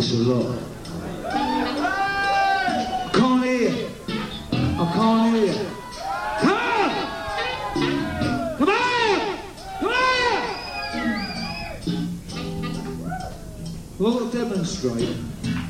this a lot. I can't hear. I can't hear. Come on! Come on! Come on! Well, I'll demonstrate.